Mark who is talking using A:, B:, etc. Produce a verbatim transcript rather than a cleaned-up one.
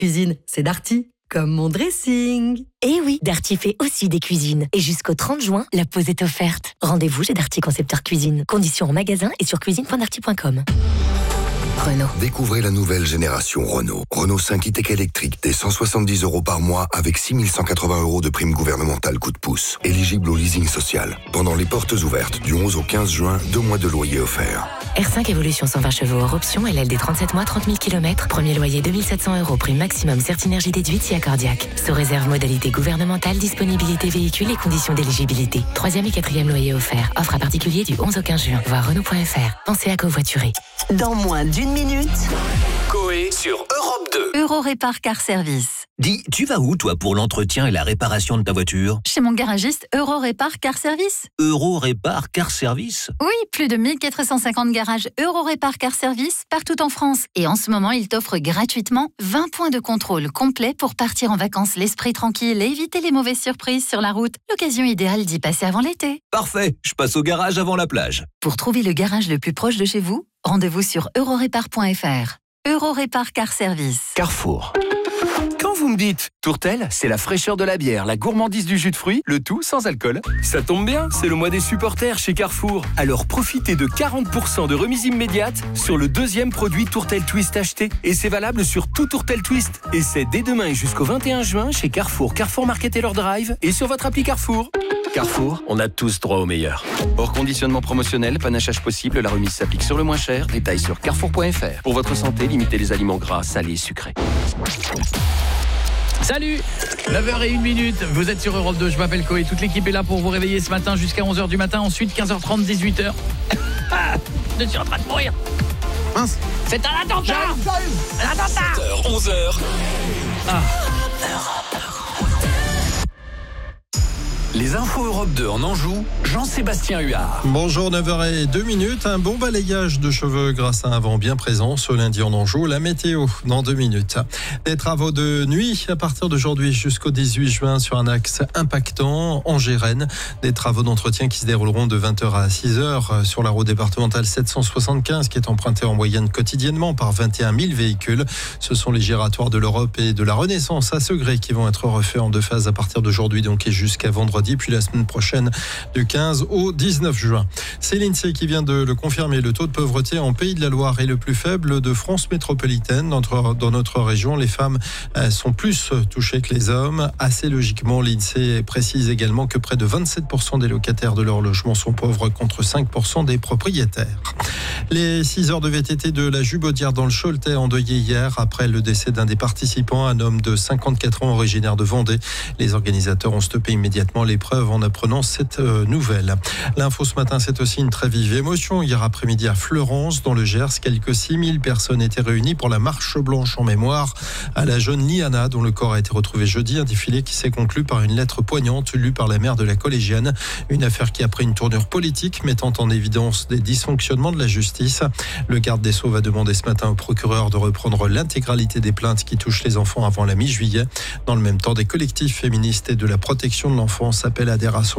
A: Cuisine, c'est Darty. Comme mon dressing.
B: Eh oui, Darty fait aussi des cuisines. Et jusqu'au trente juin, la pause est offerte. Rendez-vous chez Darty Concepteur Cuisine. Conditions en magasin et sur cuisine point darty point com. Renault.
C: Découvrez la nouvelle génération Renault. Renault cinq e-Tech électrique dès cent soixante-dix euros par mois avec six mille cent quatre-vingts euros de prime gouvernementale coup de pouce. Éligible au leasing social. Pendant les portes ouvertes du onze au quinze juin, deux mois de loyer offerts.
B: R cinq Evolution cent vingt chevaux hors option, L L D trente-sept mois, trente mille kilomètres. Premier loyer deux mille sept cents euros, prime maximum Certinergie déduite si accordiaque. Sous réserve modalité gouvernementale, disponibilité véhicule et conditions d'éligibilité. Troisième et quatrième loyer offert. Offre à particulier du onze au quinze juin. Voir Renault point F R. Pensez à covoiturer.
D: Dans moins d'une minute,
E: Coé sur Europe deux.
F: Eurorépar Car Service.
G: Dis, tu vas où, toi, pour l'entretien et la réparation de ta voiture ?
F: Chez mon garagiste Eurorépar Car Service.
G: Eurorépar Car Service ?
F: Oui, plus de mille quatre cent cinquante garages Eurorépar Car Service partout en France. Et en ce moment, il t'offre gratuitement vingt points de contrôle complets pour partir en vacances l'esprit tranquille et éviter les mauvaises surprises sur la route. L'occasion idéale d'y passer avant l'été.
G: Parfait, je passe au garage avant la plage.
F: Pour trouver le garage le plus proche de chez vous, rendez-vous sur eurorépar point F R. Eurorépar Car Service.
E: Carrefour. Quand vous me dites Tourtel, c'est la fraîcheur de la bière, la gourmandise du jus de fruits, le tout sans alcool. Ça tombe bien, c'est le mois des supporters chez Carrefour. Alors profitez de quarante pour cent de remise immédiate sur le deuxième produit Tourtel Twist acheté. Et c'est valable sur tout Tourtel Twist. Et c'est dès demain et jusqu'au vingt et un juin chez Carrefour, Carrefour Market et leur Drive et sur votre appli Carrefour. Carrefour, on a tous droit au meilleur. Hors conditionnement promotionnel, panachage possible, la remise s'applique sur le moins cher. Détails sur carrefour point F R. Pour votre santé, limitez les aliments gras, salés et sucrés.
H: Salut, neuf heures zéro un, vous êtes sur Europe deux, je m'appelle Coé, toute l'équipe est là pour vous réveiller ce matin jusqu'à onze heures du matin, ensuite quinze heures trente, dix-huit heures. Je suis en train de mourir. Mince, c'est un attentat. Un attentat.
E: sept heures, onze heures.
H: Ah.
E: Les infos Europe deux en Anjou, Jean-Sébastien Huard.
I: Bonjour, neuf heures zéro deux, un bon balayage de cheveux grâce à un vent bien présent ce lundi en Anjou. La météo dans deux minutes. Des travaux de nuit à partir d'aujourd'hui jusqu'au dix-huit juin sur un axe impactant, Angers-Rennes. Des travaux d'entretien qui se dérouleront de vingt heures à six heures sur la route départementale sept cent soixante-quinze qui est empruntée en moyenne quotidiennement par vingt et un mille véhicules. Ce sont les giratoires de l'Europe et de la Renaissance à Segré qui vont être refaits en deux phases à partir d'aujourd'hui donc et jusqu'à vendredi. Puis la semaine prochaine du quinze au dix-neuf juin. C'est l'INSEE qui vient de le confirmer. Le taux de pauvreté en Pays de la Loire est le plus faible de France métropolitaine. Dans notre, dans notre région, les femmes sont plus touchées que les hommes. Assez logiquement, l'INSEE précise également que près de vingt-sept pour cent des locataires de leur logement sont pauvres contre cinq pour cent des propriétaires. Les six heures de V T T de la Jubaudière dans le Choletais endeuillées hier après le décès d'un des participants, un homme de cinquante-quatre ans originaire de Vendée. Les organisateurs ont stoppé immédiatement l'épreuve en apprenant cette nouvelle. L'info ce matin, c'est aussi une très vive émotion. Hier après-midi à Fleurance, dans le Gers, quelques six mille personnes étaient réunies pour la marche blanche en mémoire à la jeune Liana, dont le corps a été retrouvé jeudi. Un défilé qui s'est conclu par une lettre poignante lue par la mère de la collégienne. Une affaire qui a pris une tournure politique, mettant en évidence des dysfonctionnements de la justice. Le garde des Sceaux va demander ce matin au procureur de reprendre l'intégralité des plaintes qui touchent les enfants avant la mi-juillet. Dans le même temps, des collectifs féministes et de la protection de l'enfance appellent à des rassemblements